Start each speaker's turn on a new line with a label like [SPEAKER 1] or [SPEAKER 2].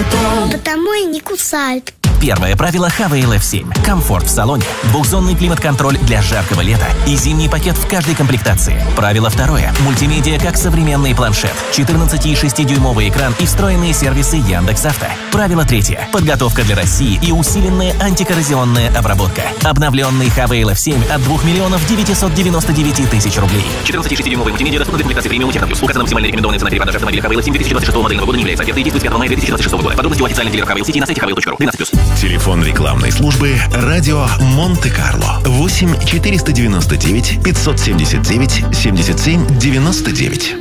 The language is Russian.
[SPEAKER 1] Потому и не кусают.
[SPEAKER 2] Первое правило Honeywell F7. Комфорт в салоне, двухзонный климат-контроль для жаркого лета и зимний пакет в каждой комплектации. Правило второе. Мультимедиа как современный планшет, 14,6-дюймовый экран и встроенные сервисы Яндекс.Авто. Правило третье. Подготовка для России и усиленная антикоррозионная обработка. Обновленный Honeywell F7 от 2 999 000 рублей. 14,6-дюймовый мультимедиа доступна для комплектации премиум Технобюс. Указана максимальная рекомендованная цена передачи автомобиля Honeywell F7 2026 модельного года не является. Ответ действует с 5 мая 2026 года. Подробности у официальных дилеров Honeywell City на сайте honeywell.ru. 12+.
[SPEAKER 3] Телефон рекламной службы «Радио Монте-Карло». 8 499 579 77 99.